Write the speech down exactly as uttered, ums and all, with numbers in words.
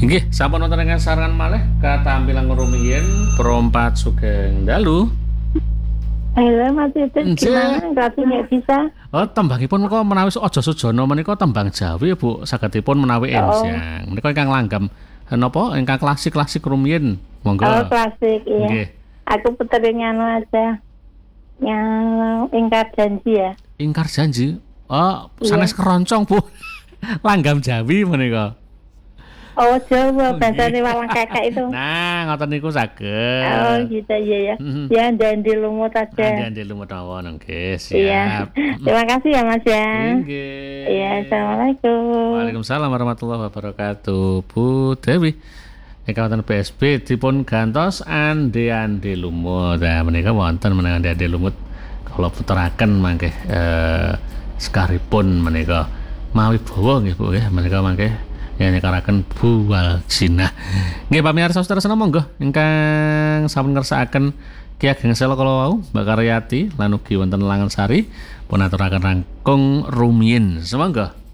Inggih, sampun wonten ingkang sarangan malih katampilan rumiyin perompat sugeng dalu. Halo Mas Titin, Nggih. gimana? Berarti nggak bisa? Oh, tembangipun menika menawi aja sujana menika tembang Jawi Bu, sagedipun menawi Oh. enjang. Menika ingkang langgam eh, napa ingkang klasik-klasik rumiyin. Monggo. Oh, klasik, iya. Nggih. Aku puterin yang anu aja. Yang ingkar janji ya. Ingkar janji. Oh, Iya. sanes keroncong Bu. Langgam Jawi menika. Oh, Jawa, bahasane walang kakak itu. Nah, ngoten niku saged. Oh, gitu iya ya. Mhm. Ya, dan di lumut aja. Andi lumut mawon nggih, Iya. siap. Terima kasih ya Mas ya. Nggih. Iya, assalamualaikum. Waalaikumsalam warahmatullahi wabarakatuh. Bu Dewi. Nek wonten P S B dipun gantos ande-ande lumut. Nah, menika wonten menang ande-ande lumut kula puteraken mangke eh sekaripun menika mawi bawa nggih Bu nggih menika mangke yen nyekaraken Bu Waljina. Nggih pamirsa sedherek monggo ingkang sampun ngersakaken Ki Ageng Sela kala wau Mbak Karyati lan ugi wonten Langan Sari pun aturaken rangkung rumiyin. Semangga